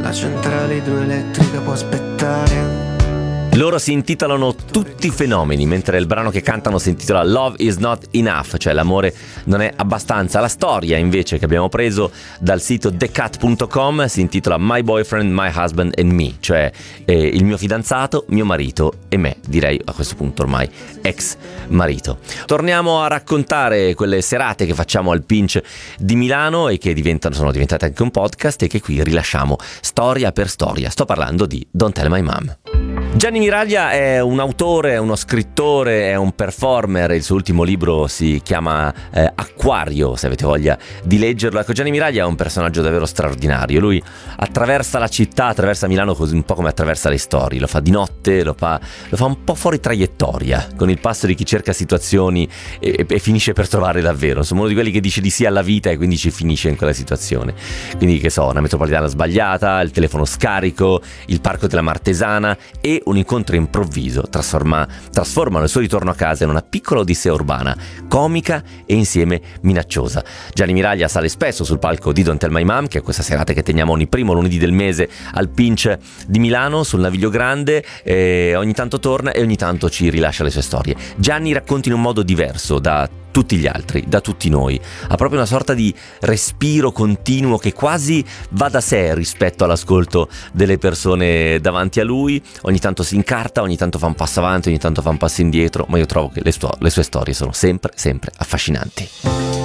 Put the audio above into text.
la centrale idroelettrica può aspettare. Loro si intitolano Tutti fenomeni, mentre il brano che cantano si intitola Love is not enough, cioè l'amore non è abbastanza. La storia invece che abbiamo preso dal sito thecat.com si intitola My Boyfriend, My Husband and Me, cioè il mio fidanzato, mio marito e me, direi a questo punto ormai ex marito. Torniamo a raccontare quelle serate che facciamo al Pinch di Milano e che sono diventate anche un podcast e che qui rilasciamo storia per storia. Sto parlando di Don't Tell My Mom. Gianni Miraglia è un autore, è uno scrittore, è un performer. Il suo ultimo libro si chiama Acquario, se avete voglia di leggerlo. Ecco, Gianni Miraglia è un personaggio davvero straordinario. Lui attraversa la città, attraversa Milano così un po' come attraversa le storie. Lo fa di notte, lo fa un po' fuori traiettoria, con il passo di chi cerca situazioni e finisce per trovare davvero. Insomma, uno di quelli che dice di sì alla vita e quindi ci finisce in quella situazione. Quindi, che so, una metropolitana sbagliata, il telefono scarico, il parco della Martesana e un incontro improvviso trasformano il suo ritorno a casa in una piccola odissea urbana, comica e insieme minacciosa. Gianni Miraglia sale spesso sul palco di Don't Tell My Mom, che è questa serata che teniamo ogni primo lunedì del mese al Pinch di Milano, sul Naviglio Grande, ogni tanto torna e ogni tanto ci rilascia le sue storie. Gianni racconta in un modo diverso da tutti gli altri, da tutti noi, ha proprio una sorta di respiro continuo che quasi va da sé rispetto all'ascolto delle persone davanti a lui. Ogni tanto si incarta, ogni tanto fa un passo avanti, ogni tanto fa un passo indietro, ma io trovo che le sue storie sono sempre affascinanti.